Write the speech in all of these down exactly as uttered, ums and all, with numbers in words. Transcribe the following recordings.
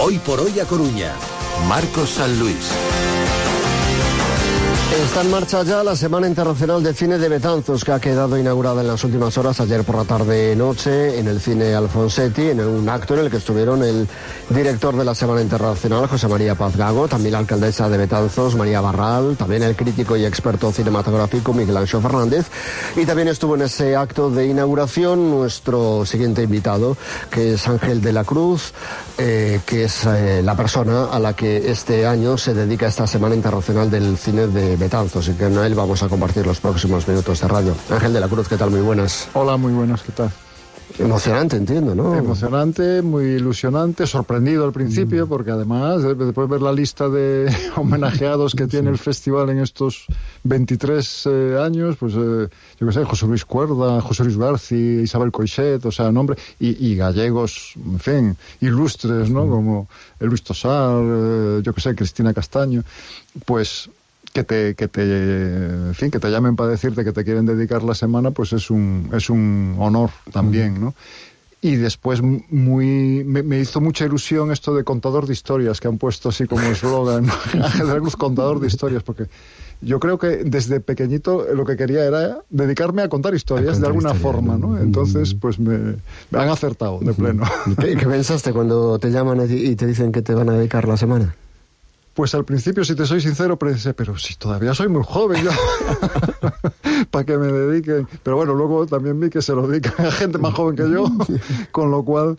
Hoy por hoy a Coruña. Marcos San Luis. Está en marcha ya la Semana Internacional de Cine de Betanzos, que ha quedado inaugurada en las últimas horas, ayer por la tarde-noche, en el Cine Alfonsetti, en un acto en el que estuvieron el director de la Semana Internacional, José María Paz Gago, también la alcaldesa de Betanzos, María Barral, también el crítico y experto cinematográfico Miguel Anxo Fernández, y también estuvo en ese acto de inauguración nuestro siguiente invitado, que es Ángel de la Cruz, eh, que es eh, la persona a la que este año se dedica esta Semana Internacional del Cine de Betanzos, y que con él vamos a compartir los próximos minutos de radio. Ángel de la Cruz, ¿qué tal? Muy buenas. Hola, muy buenas, ¿qué tal? Emocionante, entiendo, ¿no? Emocionante, muy ilusionante, sorprendido al principio, mm. porque además, después de ver la lista de homenajeados que tiene sí. el festival en estos veintitrés eh, años, pues eh, yo qué sé, José Luis Cuerda, José Luis Garci, Isabel Coixet, o sea, nombre, y, y gallegos, en fin, ilustres, ¿no? Mm. Como Luis Tosar, eh, yo qué sé, Cristina Castaño, pues... que te, que te, en fin, que te llamen para decirte que te quieren dedicar la semana, pues es un, es un honor también, ¿no? Y después muy, me, me hizo mucha ilusión esto de contador de historias, que han puesto así como eslogan, Ángel de la Cruz, contador de historias, porque yo creo que desde pequeñito lo que quería era dedicarme a contar historias a contar de alguna historia, forma, ¿no? Entonces, pues me, me han acertado de pleno. ¿Qué, qué pensaste cuando te llaman y te dicen que te van a dedicar la semana? Pues al principio, si te soy sincero, pensé, pero si todavía soy muy joven, para que me dediquen. Pero bueno, luego también vi que se lo dedican a gente más joven que yo, con lo cual,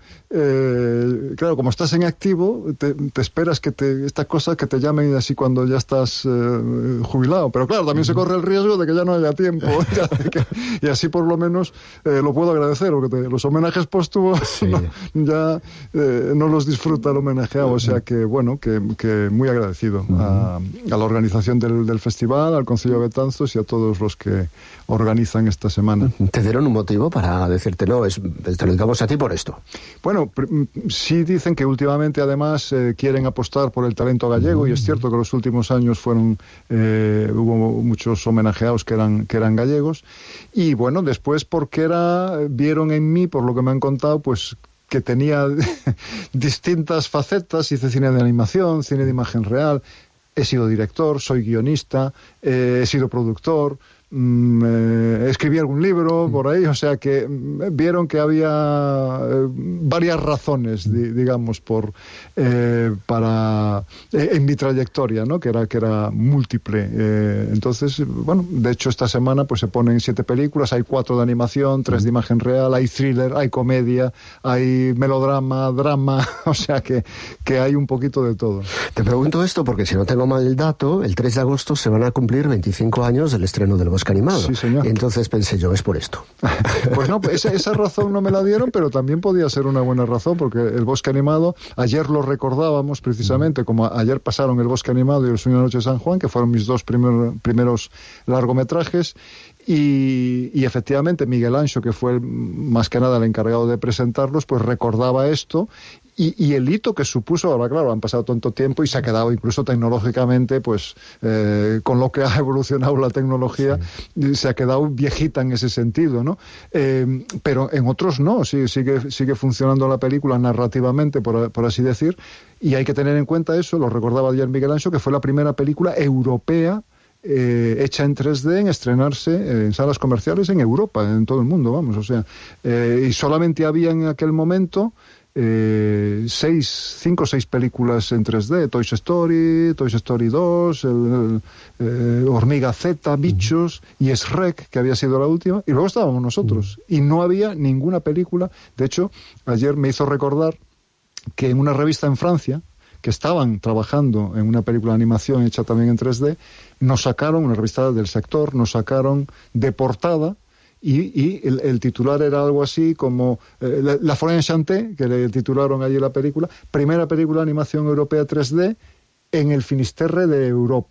eh, claro, como estás en activo, te, te esperas que te, estas cosas que te llamen así cuando ya estás eh, jubilado. Pero claro, también se corre el riesgo de que ya no haya tiempo. Ya, que, y así por lo menos eh, lo puedo agradecer, porque te, los homenajes póstumos sí. no, ya eh, no los disfruta el homenajeado. O sea que, bueno, que, que muy agradecido. agradecido uh-huh. a, a la organización del, del festival, al Concello de Betanzos y a todos los que organizan esta semana. ¿Te dieron un motivo para decirte no, es, te lo dedicamos a ti por esto? Bueno, pr- sí dicen que últimamente además eh, quieren apostar por el talento gallego uh-huh. y es cierto que los últimos años fueron eh, hubo muchos homenajeados que eran, que eran gallegos y bueno, después porque era vieron en mí, por lo que me han contado, pues que tenía distintas facetas, hice cine de animación, cine de imagen real, he sido director, soy guionista, eh, he sido productor, mmm, eh, escribí algún libro por ahí, o sea que vieron que había eh, varias razones, di, digamos, por eh, para eh, en mi trayectoria, ¿no? Que era que era múltiple. Eh, entonces, bueno, de hecho esta semana pues se ponen siete películas, hay cuatro de animación, tres de imagen real, hay thriller, hay comedia, hay melodrama, drama, o sea que, que hay un poquito de todo. Te pregunto esto porque si no tengo mal el dato, el tres de agosto se van a cumplir veinticinco años del estreno del Bosque Animado. Sí, señor. Y entonces pensé yo, es por esto. Pues no, esa, esa razón no me la dieron, pero también podía ser una buena razón, porque el Bosque Animado, ayer lo recordábamos precisamente, como ayer pasaron el Bosque Animado y el Sueño de la Noche de San Juan, que fueron mis dos primer, primeros largometrajes, y, y efectivamente Miguel Anxo, que fue el, más que nada el encargado de presentarlos, pues recordaba esto. Y, y el hito que supuso, ahora claro, han pasado tanto tiempo y se ha quedado incluso tecnológicamente, pues eh, con lo que ha evolucionado la tecnología, sí. se ha quedado viejita en ese sentido, ¿no? Eh, pero en otros no, sí, sigue, sigue funcionando la película narrativamente, por, por así decir, y hay que tener en cuenta eso, lo recordaba ayer Miguel Anxo, que fue la primera película europea Eh, hecha en tres D, en estrenarse en salas comerciales en Europa, en todo el mundo, vamos, o sea, eh, y solamente había en aquel momento eh, seis, cinco o seis películas en tres D, Toy Story, Toy Story dos, el, el, eh, Hormiga Z, Bichos y Shrek, que había sido la última, y luego estábamos nosotros, y no había ninguna película. De hecho, ayer me hizo recordar que en una revista en Francia, que estaban trabajando en una película de animación hecha también en tres D, nos sacaron, una revista del sector, nos sacaron de portada, y, y el, el titular era algo así como eh, La, la Forêt Enchantée, que le titularon allí la película, primera película de animación europea tres D en el Finisterre de Europa.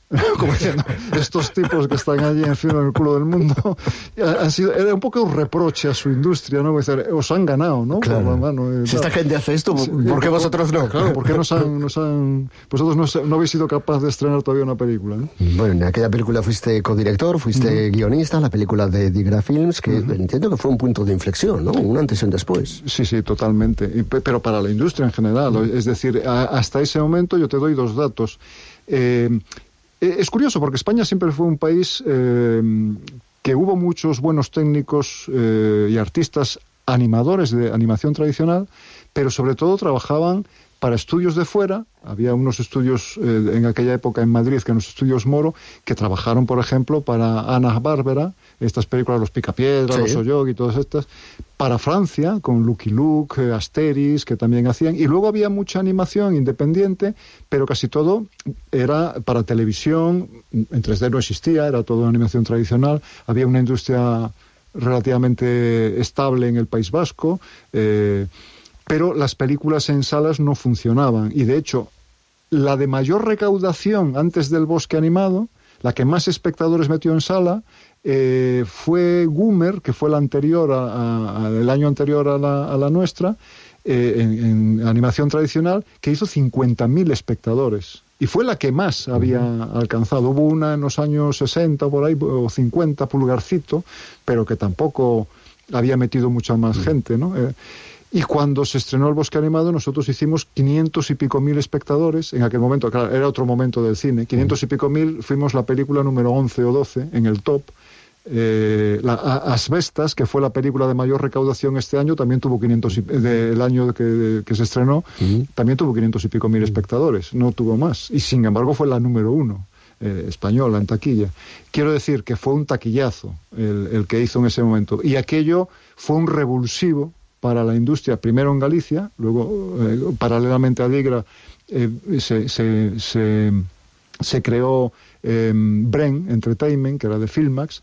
Como diciendo, estos tipos que están allí encima del culo del mundo, han sido, era un poco un reproche a su industria, ¿no? Decir, os han ganado, ¿no? Claro. Por la mano, si esta gente hace esto, ¿por qué vosotros no? Claro, ¿por qué nos han, nos han, vosotros no, no habéis sido capaz de estrenar todavía una película, ¿no? Bueno, en aquella película fuiste codirector, fuiste uh-huh. guionista, la película de Digra Films, que uh-huh. entiendo que fue un punto de inflexión, ¿no? Un antes y un después. Sí, sí, totalmente. Y, pero para la industria en general, uh-huh. es decir, a, hasta ese momento yo te doy dos datos. Eh, Es curioso porque España siempre fue un país eh, que hubo muchos buenos técnicos eh, y artistas animadores de animación tradicional, pero sobre todo trabajaban para estudios de fuera. Había unos estudios eh, en aquella época en Madrid, que eran los estudios Moro, que trabajaron, por ejemplo, para Hanna-Barbera, estas películas, Los Picapiedra, sí. Los Oyogi y todas estas, para Francia, con Lucky Luke, eh, Asterix, que también hacían, y luego había mucha animación independiente, pero casi todo era para televisión, en tres D no existía, era todo animación tradicional, había una industria relativamente estable en el País Vasco, eh, pero las películas en salas no funcionaban, y de hecho la de mayor recaudación antes del Bosque Animado, la que más espectadores metió en sala, eh, fue Goomer, que fue la anterior a, a, a, el año anterior a la, a la nuestra, eh, en, en animación tradicional, que hizo cincuenta mil espectadores. Y fue la que más había uh-huh. alcanzado. Hubo una en los años sesenta, por ahí, o cincuenta, Pulgarcito, pero que tampoco había metido mucha más uh-huh. gente, ¿no? Eh, Y cuando se estrenó El Bosque Animado, nosotros hicimos quinientos y pico mil espectadores. En aquel momento, claro, era otro momento del cine. quinientos y pico mil, fuimos la película número once o doce en el top. Eh, la Asbestas, que fue la película de mayor recaudación este año, también tuvo quinientos y, del año que, que se estrenó, uh-huh. también tuvo quinientos y pico mil espectadores. No tuvo más. Y sin embargo fue la número uno. Eh, española en taquilla. Quiero decir que fue un taquillazo el, el que hizo en ese momento. Y aquello fue un revulsivo para la industria, primero en Galicia, luego eh, paralelamente a Digra eh, se, se, se, se creó eh, Bren Entertainment, que era de Filmax,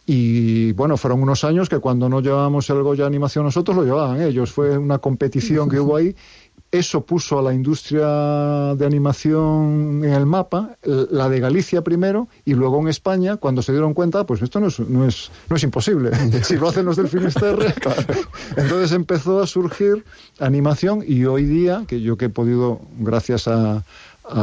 y bueno, fueron unos años que cuando no llevábamos el Goya Animación nosotros, lo llevaban ellos. Fue una competición que hubo ahí. Eso puso a la industria de animación en el mapa, la de Galicia primero, y luego en España, cuando se dieron cuenta, pues esto no es, no es, no es imposible. Si lo hacen los del Finisterre, claro. Entonces empezó a surgir animación, y hoy día, que yo que he podido, gracias a,